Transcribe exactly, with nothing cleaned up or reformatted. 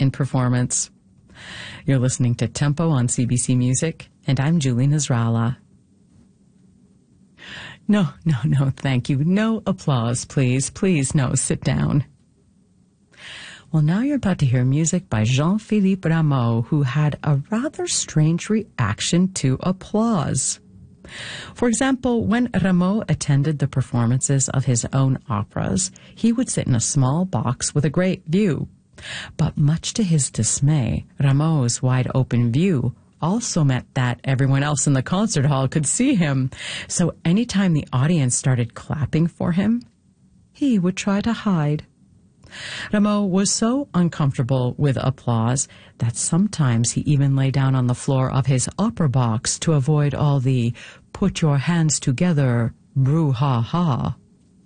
in performance. You're listening to Tempo on C B C Music, and I'm Julie Nasrallah. No, no, no, thank you. No applause, please. Please, no, sit down. Well, now you're about to hear music by Jean-Philippe Rameau, who had a rather strange reaction to applause. For example, when Rameau attended the performances of his own operas, he would sit in a small box with a great view. But much to his dismay, Rameau's wide-open view also meant that everyone else in the concert hall could see him. So anytime the audience started clapping for him, he would try to hide. Rameau was so uncomfortable with applause that sometimes he even lay down on the floor of his opera box to avoid all the "put your hands together, brouhaha."